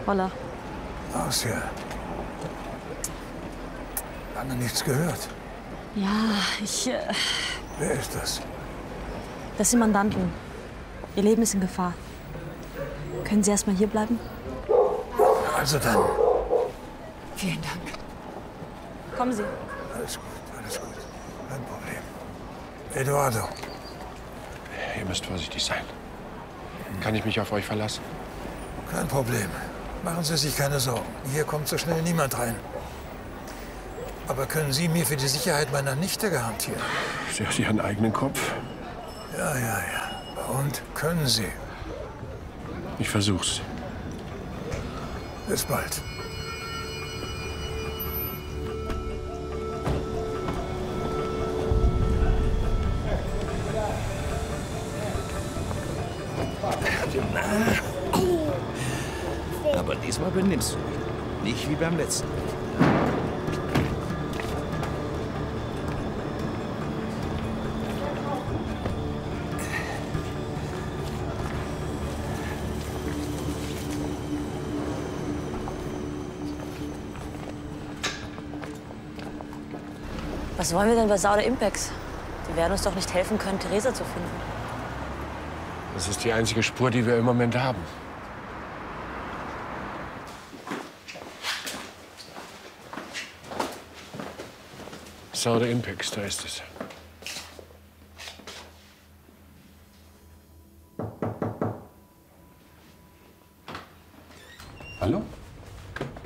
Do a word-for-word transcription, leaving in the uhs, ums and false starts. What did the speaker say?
Hola. Marcia. Lange nichts gehört. Ja, ich... Äh, Wer ist das? das sind Mandanten. Ihr Leben ist in Gefahr. Können Sie erst mal hier bleiben? Also dann. Vielen Dank. Kommen Sie. Alles gut, alles gut. Kein Problem. Eduardo. Ihr müsst vorsichtig sein. Kann ich mich auf euch verlassen? Kein Problem. Machen Sie sich keine Sorgen. Hier kommt so schnell niemand rein. Aber können Sie mir für die Sicherheit meiner Nichte garantieren? Sie hat ihren eigenen Kopf. Ja, ja, ja. Und können Sie? Ich versuch's. Bis bald. Aber diesmal benimmst du dich. Nicht wie beim letzten Mal. Was wollen wir denn bei Sauda Impex? Die werden uns doch nicht helfen können, Theresa zu finden. Das ist die einzige Spur, die wir im Moment haben. Sauda Impex, da ist es.